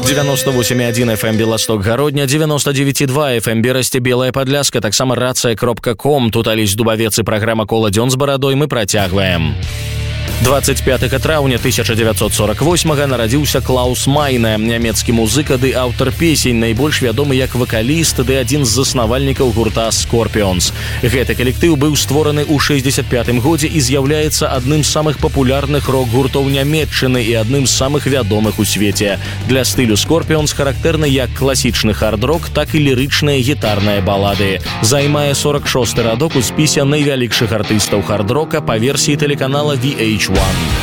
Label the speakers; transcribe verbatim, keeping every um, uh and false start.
Speaker 1: девяносто восемь и один эф эм Белосток Гародня, девяносто девять и два эф эм Берасці Белая Падляска, таксама рацыя кропка ком. Тут Алесь Дубавец і праграма «Кола дзён з барадой» мы працягваем. двадцать пятага траўня тысяча дзевяцьсот сорок восьмага нарадзіўся Клаус Майне, нямецкі музыка ды аўтар песень, найбольш вядомы як вакаліст ды адзін з заснавальнікаў гурта Scorpions. Гэты калектыў быў створаны ў шэсцьдзесят пятым годзе і з'яўляецца адным з самых папулярных рок-гуртоў Нямецчыны і адным з самых вядомых у свеце. Для стылю Scorpions характэрны як класічны хард-рок, так і лірычныя гітарныя балады. Займае сорок шосты радок у спісе найвялікшых артыстаў хард-рока па версіі тэлеканала ви эйч один.